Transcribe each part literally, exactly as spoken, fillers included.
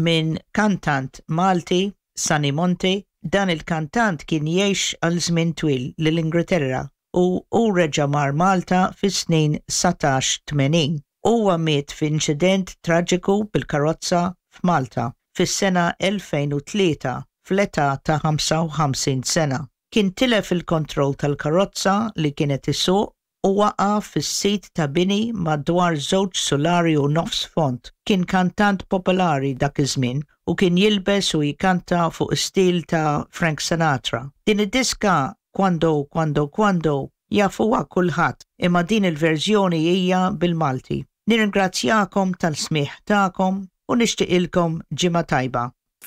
minn kantant Malti, Sunny Monti. Dan il-kantant kien jgħix għal żmien twil lill-Ingilterra u hu reġa' mar Malta fis-snin satax tmenin. Huwa miet f'inċident traġiku bil-karozza f'Malta fis-sena elfejn u tlieta fl-età ta' ħamsa u ħamsin sena. Kien tilef il-kontroll tal-karozza li kienet isuq u waqa' fis-sit ta' bini madwar żewġ solari u nofs font. Kien kantant popolari dak iż-żmien u kien jilbes u jikanta fuq stil ta' Frank Sinatra. Din id-diska Quando, Quando, Quando jafuha kulħadd, imma din il-verżjoni hija bil-Malti. Nirringrazzjakom tal-smieħ tagħkom u nixtieqilkom ġimgħa tajba.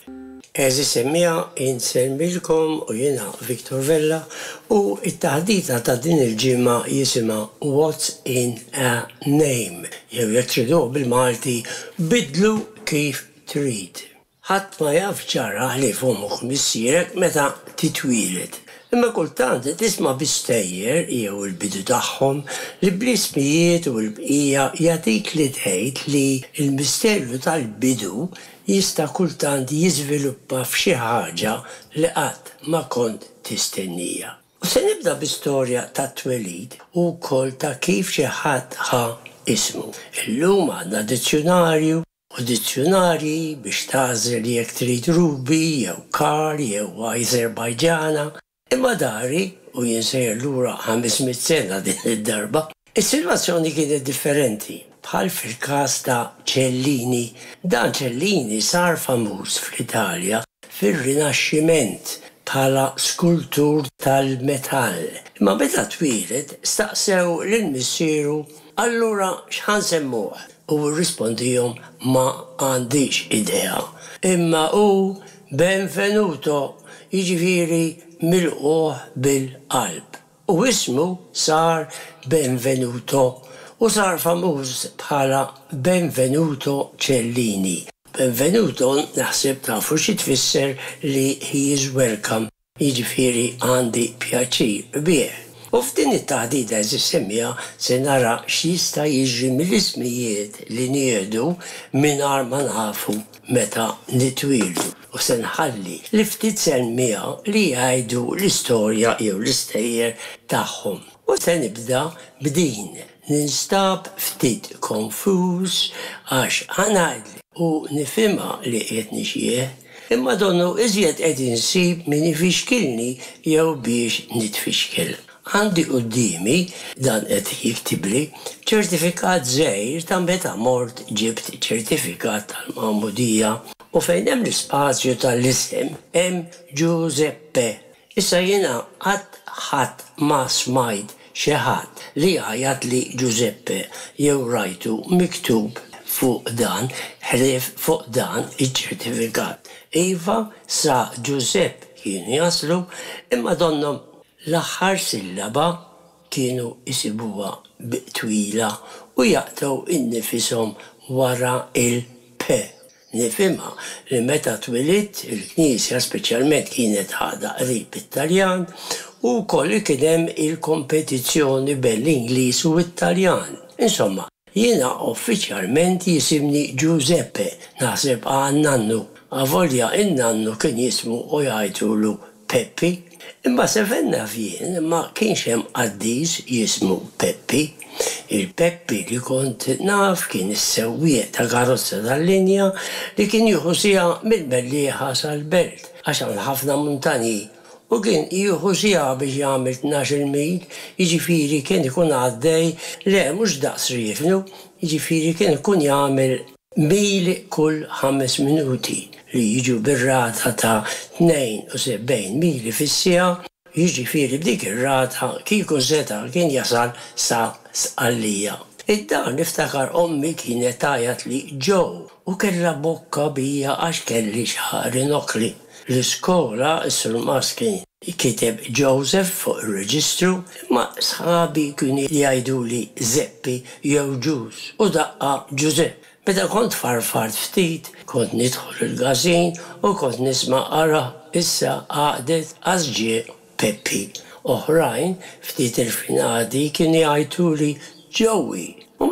Eżi semmija inselmilkom u jiena Victor Vella u it-taħdita ta' din il-ġimgħa jisimha What's in a Name, jew jekk tridu bil-Malti bidlu kif trid. Ħadd ma jaf ġara li fomok missierek meta titwieled. Imma kultant tisma' bistejjer jew il-bidu tagħhom li bl-ismijiet u l-bqija jagħtik li tgħid li l-misterju tal-bidu jista' kultant jiżviluppa f'xi ħaġa li qatt ma kont tistennija. U se nibda b'istorja ta' twelid u wkoll ta' kif xi ħadd ħa ismu. Illum għandna dizzjonarju u dizzjonarji biex tażel jekk trid Ruby jew Karl jew Azerbajġana. Imma dari u jinsejjer lura ħamesmit sena din id-darba, is-sitwazzjoni kienet differenti. Bħal fil-każ ta' Cellini. Dan Cellini sar famuż fl-Italja fir-Rinaxximent bħala skultur tal-metall. Imma meta twieled staqsew lil missieru allura x'ħan semmuh u rrispondihom ma għandix idea. Imma hu Benvenuto, jiġifieri milquh bil-qalb. U ismu sar Benvenuto u sar famuż bħala Benvenuto Cellini. Benvenuto naħseb tafu xi tfisser li he is welcome, jiġifieri għandi pjaċir bih. U f'din it-taħdida semmija se nara x'jista' jiġri mill-ismijiet li nieħdu mingħajr ma nafu meta nitwieldu. U se nħalli li ftit semmija li jgħidu l-istorja jew l-istejjer tagħhom. U se nibda b'din. Ninstab ftit konfuż għax ħanajdli u nifhimha li qed nixjieħ imma donnu iżjed qed insib min ifixkilni jew biex nitfixkel. Għandi qudiemi dan qed jiktibli ċertifikat żgħir ta' meta mort ġibt ċertifikat tal-Magħmudija u fejn hemm l-ispazju tal-isem hemm Giuseppe. Issa jiena qatt ħadd ma smajt xi ħadd li jgħid li Giuseppe jew rajtu miktub fuq dan ħlief fuq dan iċ-ċertifikat. Iva sa Giuseppe kienu jaslu imma donnom l-aħħar sillaba kienu isibuha twila u jaqtaw innifishom wara il-P. Nifhimha li meta twilit il-Knisja speċjalment kienet ħada qrib it-Taljan u wkoll kien hemm il-kompetizzjoni bejn l-Ingliż u t-Taljan. Insomma, jiena uffiċjalment jisimni Giuseppe, naħseb għan nannu. Avolja in-nannu kien jismu u jgħidulu Peppi. Imma sevenna fien ma kienx hemm qaddiż jismu Peppi. Il-Peppi li kont naf kien is-sewwieq ta' karozza tal-linja li kien jieħu siha mill-Mellieħa sal-Belt għax hemm ħafna muntani u kien jieħu siha biex jagħmel tnax-il mil, jiġifieri kien ikun għaddej le mhux daqs riefnu, jiġifieri kien ikun jagħmel mil kull ħames minuti li jiġu bir-rata ta' tnejn u sebgħin mili fis-siegħa, jiġifieri b'dik ir-rata kieku seta' kien jasal sa Sqallija. Id-dar niftakar ommi kienet tajat li Joe u kellha bokka bija għax kelli xħari nokli. L-iskola is-Sur Maskin kiteb Joseph fuq ir-reġistru imma sħabi kienu jgħiduli Zeppi jew Ġus u daqqa Giuseppe. Meta kont farfart ftit, kont nidħol il-gazin u kont nisma' ara issa għaqdet għażġie Peppi. Oħrajn ftit il-finadi kien jgħiduli Joey. U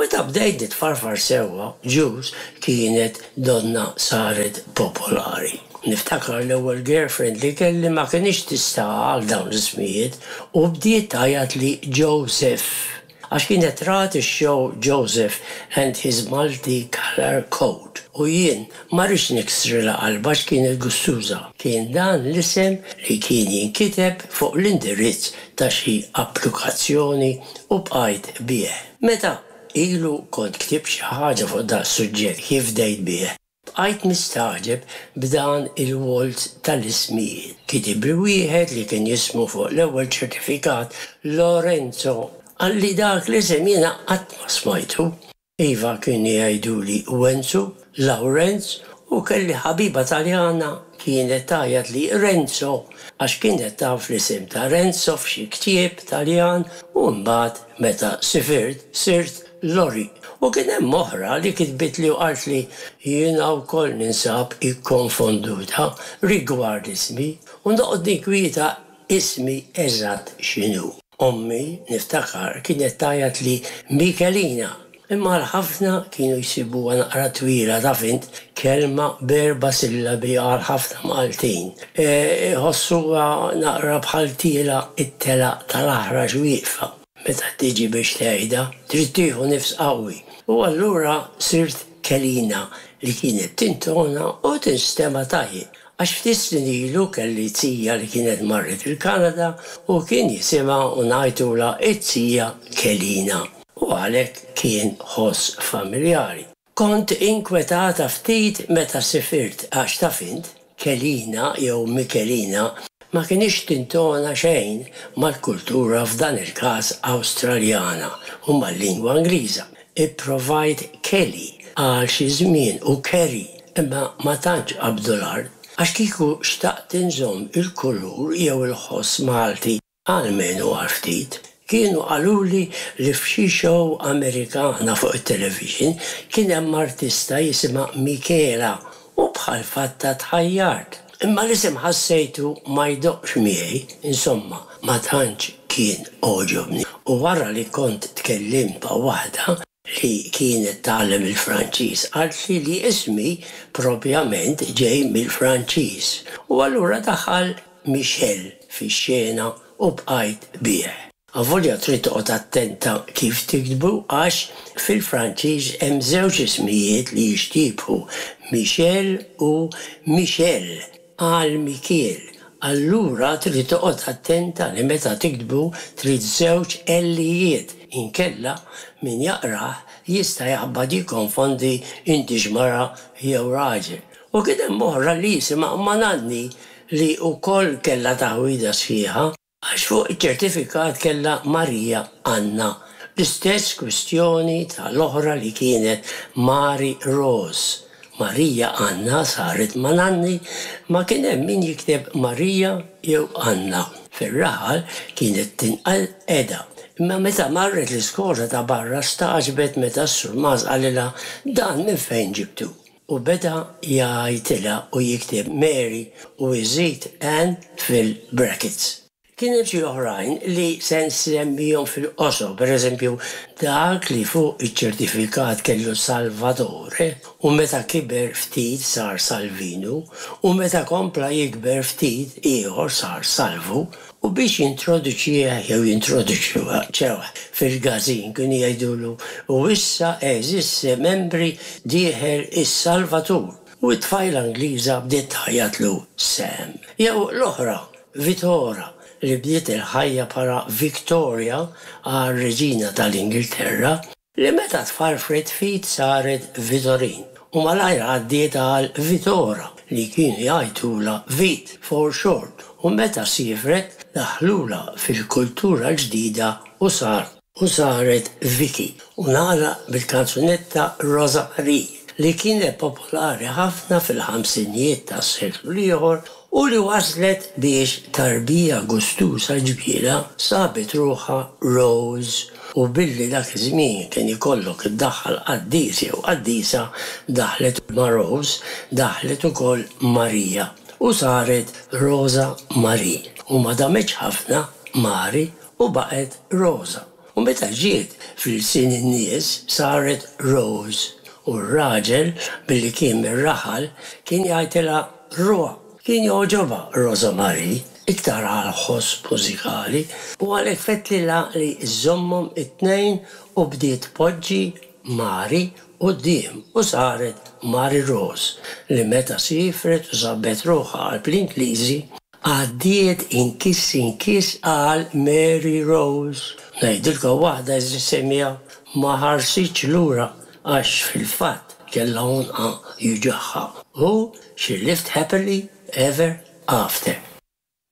meta bdejt nitfarfar sewwa, Juice kienet donna saret popolari. Niftakar l-ewwel girlfriend li kelli ma kienx tista' għal dawn l-ismijiet u bdiet tgħajjat li Joseph. Għax kienet rat ix-show Joseph and his Multi-Color Coat. U jien ma rridx niksrila qalba għax kienet gustuża. Kien dan l-isem li kien jinkiteb fuq l-indirizz ta' xi applikazzjoni u bqajt bih. Meta ilu kont ktib xi ħaġa fuq da' suġġett kif bdejt bih. Bqajt mistaġeb b'dan il-waltz tal-ismijiet. Kitib li wieħed li kien jismu fuq l-ewwel ċertifikat Lorenzo. Għalli dak li semjena qatt ma smajtu. Iva kien jgħiduli Wenzu, Lawrenz u kelli ħabiba Taljana kienet tajjat li Renzo għax kienet taf l-isem ta' Renzo f'xi ktieb Taljan u mbagħad meta sifirt sirt Lori. U kien hemm oħra li kitbit li u qalt li jiena wkoll ninsab ikkonfonduta rigward ismi u noqgħod nikwieta ismi eżatt x'inhu. Ommi niftakar kienet tajjat li Mikelina, imma l-ħafna kienu jsibuha naqra twila ta' fint kelma berba sillabi għal ħafna Maltin. Ħossuha naqra bħal tiela it-tela tal-aħraġ wieqfa. Meta tiġi biex tgħidha trid tieħu nifs qawwi. U allura sirt Kelina li kienet tintona u tinstema tajjeb. Għax ftit snin ilu kelli tzija li kienet marret il-Kanada u kien jisimha u ngħidula t-tzija Kelina. U għalhekk kien ħoss familjari. Kont inkwetata ftit meta sifirt għax ta' fint Kelina jew Mikelina ma kienx tintona xejn mal-kultura f'dan il-każ Awstraljana u mal-lingwa Ingliża. Ipprovajt Kelly għal xi żmien u Kerry imma ma tantx qabdu l-art għax kieku xtaqt inżomm il-kulur jew il-ħoss Malti għalmenu għal ftit. Kienu qaluli li f'xi show Amerikana fuq it-television kien hemm artista jisimha Michela u bħal fatta tħajjart. Imma l-isem ħassejtu ma jdoqx miegħi, insomma, ma tantx kien oġobni. U wara li kont tkellimt pa' waħda li kienet tagħlem il-Franċiż qalt li li ismi propjament ġej mill-Franċiż. U allura daħal Michel fix-xena u bqajt bih. Avolja trid toqgħod attenta kif tiktbu għax fil-Franċiż hemm żewġ ismijiet li jixtiequ Michel u Michel għal Mikiel. Allura trid toqgħod attenta li meta tiktbu trid żewġ ellijiet inkella min jaqrah jista' jaħbad jikkonfondi inti x'mara jew raġel. U kien hemm oħra li jisimha Mananni li wkoll kellha taħwida sħiħa għax fuq iċ-ċertifikat kellha Marija Anna. L-istess kwistjoni tal-oħra li kienet Mari Rose. Marija Anna saret Mananni ma kien hemm min jikteb Marija jew Anna. Fir-raħal kienet tinqal Eda. Imma meta marret l-iskola ta' barra staġbet meta s-surmaz għalila dan minn fejn ġibtu. U beda jgħidilha u jikteb Mary u jżid Ann fil-brackets. Kien hemm xi oħrajn li se nsemmihom fil-qosor, pereżempju dak li fuq iċ-ċertifikat kellu Salvatore u meta kiber ftit sar Salvinu u meta kompla jikber ftit ieħor sar Salvu u biex jintroduċiha jew jintroduċuha ċewa fil-gazin kien jgħidulu u issa eżisse membri dieħel is-Salvatur u t-tfajla Ingliża bdiet tħajjatlu Sam. Jew l-oħra Vitora li bdiet il-ħajja para Victoria għal reġina tal-Ingilterra li meta tfarfret fit saret Vitorin u malajra għaddiet għal Vitora li kienu jgħidula Vit for short u meta sifret daħlula fil-kultura ġdida u sar u saret Vicky u nara bil-kanzunetta Rosa Marie li kienet popolari ħafna fil-ħamsinijiet tas-seklu ieħor u li waslet biex tarbija gustusa ġbira sabet ruħa Rose u billi dak iż-żmien kien ikollok iddaħħal qaddis jew qaddisa daħlet ma' Rose daħlet ukoll Marija u saret Rosa Marie u ma dametx ħafna Mari u baqet Rosa. U meta ġiet fil-sin in-nies saret Rose. U r-raġel billi kien mir-raħal kien jgħidilha Roa. Kien joġoba Rosa Marie, iktar għal ħoss mużikali, u għalhekk fetlilha li żommhom it-tnejn u bdiet poġġi Mari quddiem u saret Mary Rose li meta sifret u sabbet ruħha għal bl-Ingliżi għaddiet inkiss inkiss għal Mary Rose. Ngħidilkom waħda semija ma ħarsitx lura għax fil-fatt kellha unqa jiġaħħa. U she lived happily ever after.